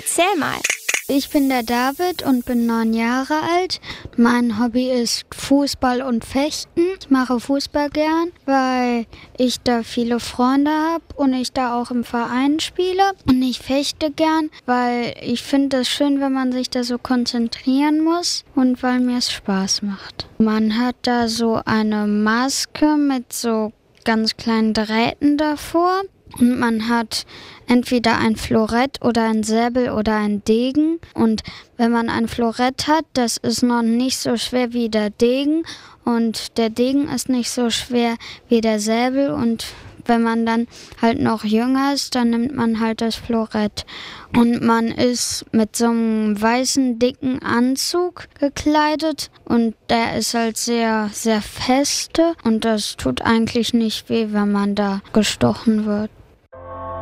Erzähl mal. Ich bin der David und bin 9 Jahre alt. Mein Hobby ist Fußball und Fechten. Ich mache Fußball gern, weil ich da viele Freunde habe und ich da auch im Verein spiele. Und ich fechte gern, weil ich finde es schön, wenn man sich da so konzentrieren muss und weil mir es Spaß macht. Man hat da so eine Maske mit so ganz kleinen Drähten davor. Und man hat entweder ein Florett oder ein Säbel oder ein Degen. Und wenn man ein Florett hat, das ist noch nicht so schwer wie der Degen. Und der Degen ist nicht so schwer wie der Säbel. Und wenn man dann halt noch jünger ist, dann nimmt man halt das Florett. Und man ist mit so einem weißen, dicken Anzug gekleidet. Und der ist halt sehr, sehr feste. Und das tut eigentlich nicht weh, wenn man da gestochen wird.